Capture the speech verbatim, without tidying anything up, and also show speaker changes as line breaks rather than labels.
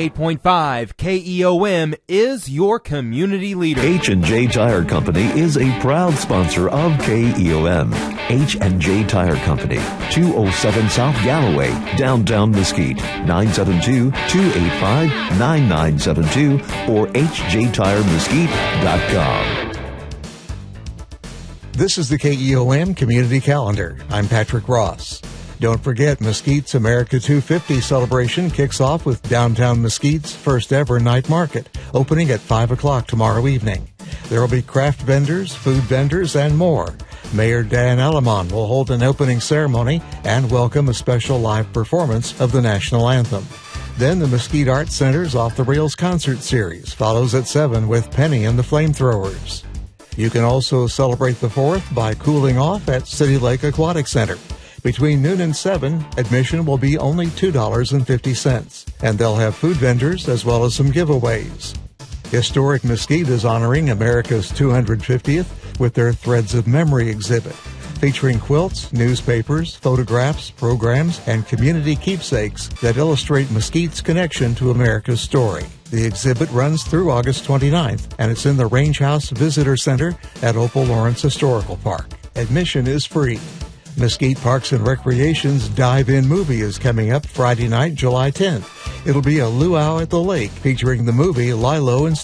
ninety-eight point five K E O M is your community leader.
H and J Tire Company is a proud sponsor of K E O M. H and J Tire Company, two oh seven South Galloway, downtown Mesquite, nine seven two, two eight five, nine nine seven two or h j tire mesquite dot com.
This is the K E O M Community Calendar. I'm Patrick Ross. Don't forget, Mesquite's America two fifty celebration kicks off with downtown Mesquite's first ever night market, opening at five o'clock tomorrow evening. There will be craft vendors, food vendors, and more. Mayor Dan Alamon will hold an opening ceremony and welcome a special live performance of the national anthem. Then the Mesquite Arts Center's Off the Rails concert series follows at seven with Penny and the Flamethrowers. You can also celebrate the fourth by cooling off at City Lake Aquatic Center. Between noon and seven, admission will be only two dollars and fifty cents, and they'll have food vendors as well as some giveaways. Historic Mesquite is honoring America's two hundred fiftieth with their Threads of Memory exhibit, featuring quilts, newspapers, photographs, programs, and community keepsakes that illustrate Mesquite's connection to America's story. The exhibit runs through August twenty-ninth, and it's in the Range House Visitor Center at Opal Lawrence Historical Park. Admission is free. Mesquite Parks and Recreation's Dive-In movie is coming up Friday night, July tenth. It'll be a luau at the lake featuring the movie Lilo and